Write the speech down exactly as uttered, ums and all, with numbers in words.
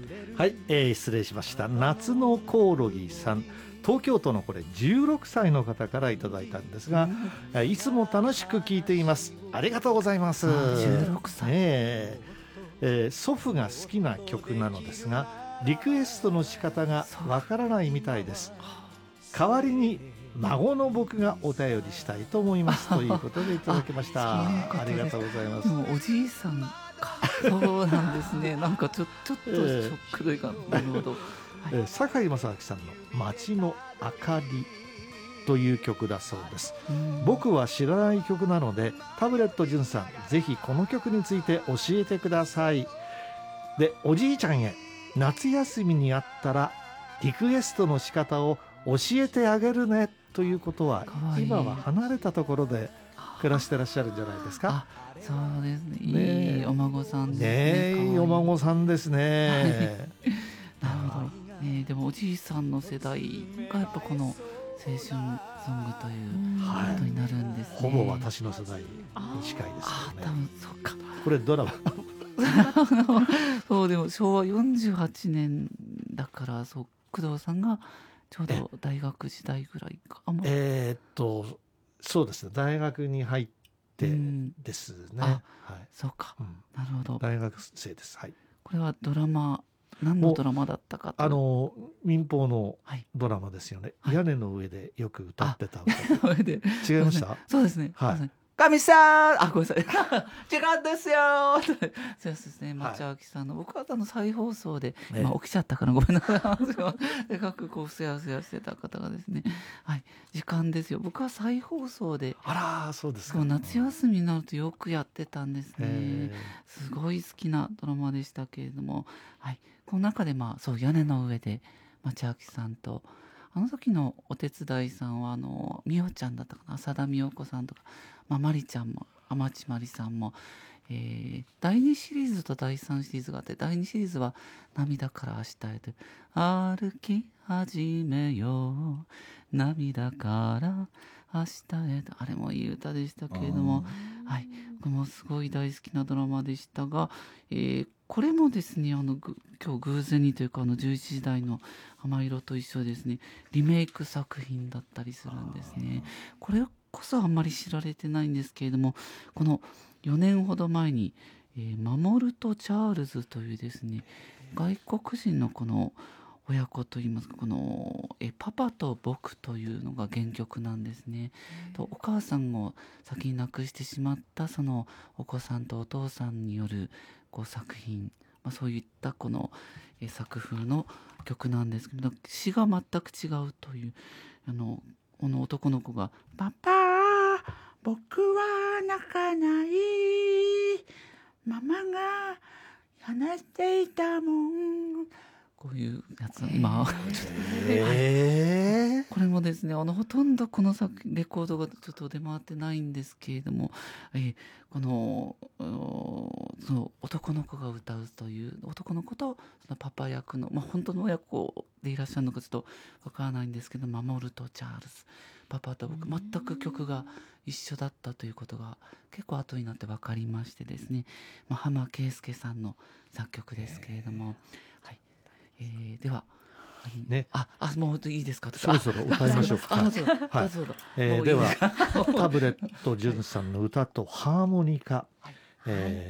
はい、えー、失礼しました。夏のコオロギさん、東京都のこれじゅうろくさいの方からいただいたんですが、うん、いつも楽しく聞いています。ありがとうございます。 じゅうろくさい、 ねええー、祖父が好きな曲なのですがリクエストの仕方がわからないみたいです。代わりに孫の僕がお便りしたいと思いますということでいただきました。 あ, ありがとうございます。 でもおじいさんか、そうなんですね。なんかちょ, ちょっとショックというか、えー、なるほど、はい、 えー、堺正明さんの街の明かりという曲だそうです。僕は知らない曲なのでタブレットじゅんさん、ぜひこの曲について教えてください。で、おじいちゃんへ夏休みにあったらリクエストの仕方を教えてあげるねということは、いい今は離れたところで暮らしてらっしゃるんじゃないですか。 あ、そうですね、いいお孫さんですね。 ね、いいお孫さんですね。 なるほど、ね、でもおじいさんの世代がやっぱこの青春ソングということになるんですね。 ほぼ私の世代に近いですよね。 多分そうか、 これドラマそう、でもしょうわよんじゅうはちねんだから、そう、工藤さんがちょうど大学時代ぐらいか。あ、 えー、っとそうですね、大学に入ってですね、うん、 あ、 はい、 そうか、 うん、 なるほど、 大学生です。はい、 これはドラマ、何のドラマだったかと。 あの民放のドラマですよね、はい、屋根の上でよく歌ってた歌で違いました。 そうですね、 はい、 神さん、あ、ごめんなさい時間ですよそうですね、町明さんの、はい、僕はあの再放送で、ね、今起きちゃったからごめんなさいでかくこうすやすやしてた方がですね、はい、時間ですよ、僕は再放送で、 あら、そうですか。 そう、夏休みになるとよくやってたんですね。すごい好きなドラマでしたけれども、はい、この中でまあそう屋根の上で町明さんと、あの時のお手伝いさんはあのみおちゃんだったかな、浅田美代子さんとか、まあ、まりちゃんも天地まりさんも、えー、だいにシリーズとだいさんシリーズがあって、だいにシリーズは涙から明日へで歩き始めよう涙から明日へと、あれもいい歌でしたけれども、はい、これもすごい大好きなドラマでしたが、えー、これもですね、あの今日偶然にというか、あのじゅういちじ台の浜色と一緒ですね、リメイク作品だったりするんですね。これこそあんまり知られてないんですけれども、このよねんほど前に、えー、マモルとチャールズというですね、外国人のこの親子といいますか、このえパパと僕というのが原曲なんですね。とお母さんを先に亡くしてしまったそのお子さんとお父さんによるこう作品、まあ、そういったこのえ作風の曲なんですけど、詩が全く違うという、あのこの男の子が「パパ僕は泣かない、ママが話していたもん」、こういうやつ、今、えー、これもですね、あのほとんどこの作レコードがちょっと出回ってないんですけれども、えー、このその男の子が歌うという、男の子とそのパパ役の、まあ、本当の親子でいらっしゃるのかちょっとわからないんですけど、マモルとチャールズ、パパと僕、全く曲が一緒だったということが結構後になって分かりましてですね、まあ、浜圭介さんの作曲ですけれども、はい、えー、では、ね、ああもういいですか。 そろそろ歌いましょうか。 あ、そうだ、はい、そうだ、 えー、ではタブレットじゅんさんの歌とハーモニカ、はい、え